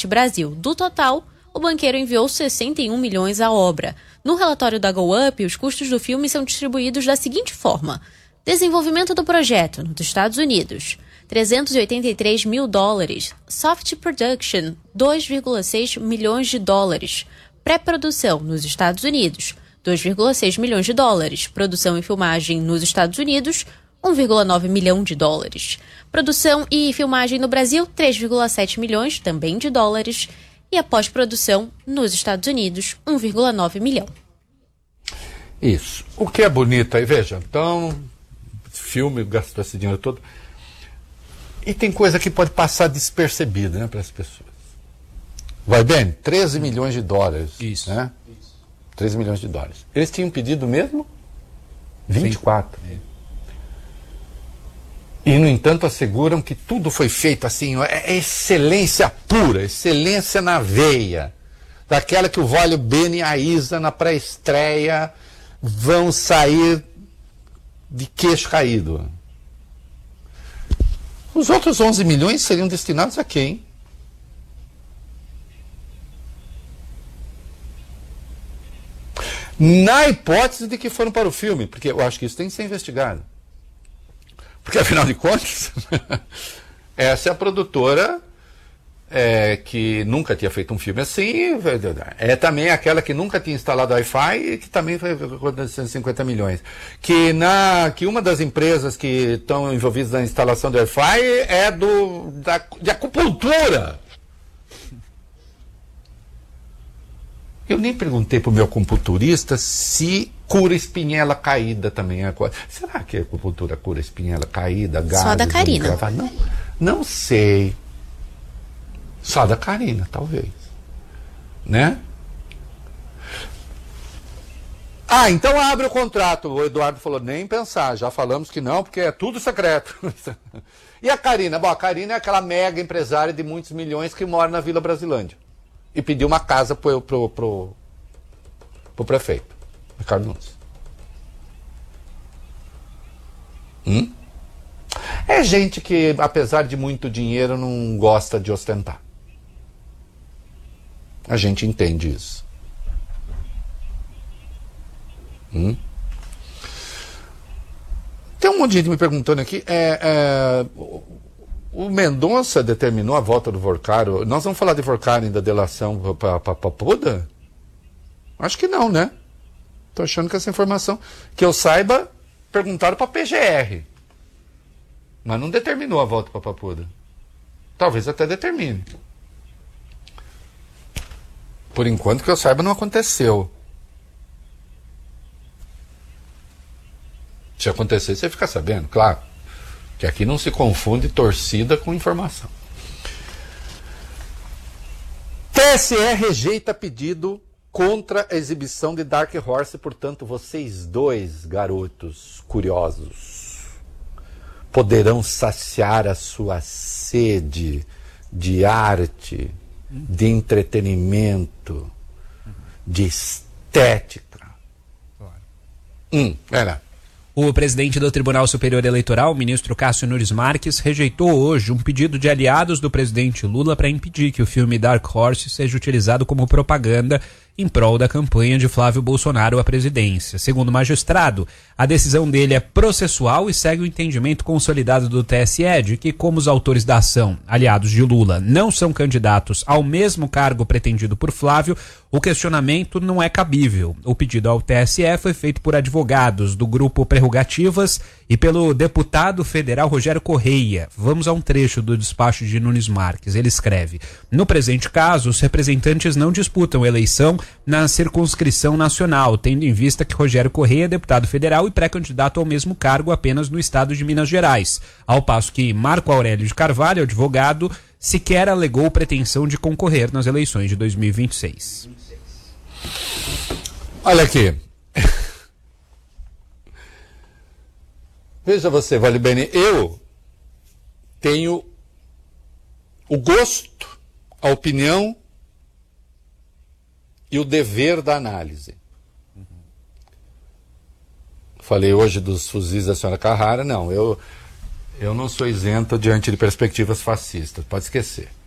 Soft Brasil. Do total, o banqueiro enviou 61 milhões à obra. No relatório da GoUp, os custos do filme são distribuídos da seguinte forma: desenvolvimento do projeto nos Estados Unidos, $383 mil. Soft Production, $2,6 milhões. Pré-produção nos Estados Unidos, $2,6 milhões. Produção e filmagem nos Estados Unidos, $1,9 milhão. Produção e filmagem no Brasil, $3,7 milhões, também de dólares. E a pós-produção nos Estados Unidos, $1,9 milhão. Isso. O que é bonito aí, veja, então, filme gastou esse dinheiro todo. E tem coisa que pode passar despercebida, né, para as pessoas. Vai bem? $13 milhões. Isso. Né? Isso. $13 milhões. Eles tinham pedido mesmo 24. Sim. E, no entanto, asseguram que tudo foi feito assim, é excelência pura, excelência na veia. Daquela que o Vólio Bene e a Isa, na pré-estreia, vão sair de queixo caído. Os outros 11 milhões seriam destinados a quem? Na hipótese de que foram para o filme, porque eu acho que isso tem que ser investigado. Porque, afinal de contas, essa é a produtora que nunca tinha feito um filme assim, é também aquela que nunca tinha instalado Wi-Fi e que também foi com 150 milhões. Que uma das empresas que estão envolvidas na instalação do Wi-Fi é de acupuntura. Eu nem perguntei para o meu acupunturista se cura espinhela caída também. Será que a acupuntura cura espinhela caída, gases? Só da Karina. Não sei. Só da Karina, talvez. Né? Ah, então abre o contrato. O Eduardo falou, nem pensar. Já falamos que não, porque é tudo secreto. E a Karina? Bom, a Karina é aquela mega empresária de muitos milhões que mora na Vila Brasilândia. E pediu uma casa pro prefeito, Ricardo Nunes. É gente que, apesar de muito dinheiro, não gosta de ostentar. A gente entende isso. Tem um monte de gente me perguntando aqui, o Mendonça determinou a volta do Vorcaro. Nós vamos falar de Vorcaro da delação para Papuda? Acho que não, né? Tô achando que essa informação, que eu saiba, perguntaram para a PGR. Mas não determinou a volta para Papuda. Talvez até determine. Por enquanto, que eu saiba, não aconteceu. Se acontecer, você fica sabendo, claro. Que aqui não se confunde torcida com informação. TSE rejeita pedido contra a exibição de Dark Horse, portanto, vocês dois, garotos curiosos, poderão saciar a sua sede de arte, de entretenimento, de estética. Era. O presidente do Tribunal Superior Eleitoral, o ministro Cássio Nunes Marques, rejeitou hoje um pedido de aliados do presidente Lula para impedir que o filme Dark Horse seja utilizado como propaganda em prol da campanha de Flávio Bolsonaro à presidência. Segundo o magistrado, a decisão dele é processual e segue o entendimento consolidado do TSE de que, como os autores da ação, aliados de Lula, não são candidatos ao mesmo cargo pretendido por Flávio, o questionamento não é cabível. O pedido ao TSE foi feito por advogados do grupo Prerrogativas e pelo deputado federal Rogério Correia. Vamos a um trecho do despacho de Nunes Marques. Ele escreve: no presente caso, os representantes não disputam eleição na circunscrição nacional, tendo em vista que Rogério Correia é deputado federal e pré-candidato ao mesmo cargo apenas no estado de Minas Gerais, ao passo que Marco Aurélio de Carvalho, advogado, sequer alegou pretensão de concorrer nas eleições de 2026. Olha aqui. Veja você, Vale Bene, eu tenho o gosto, a opinião e o dever da análise. Falei hoje dos fuzis da senhora Carrara, não, eu não sou isento diante de perspectivas fascistas, pode esquecer.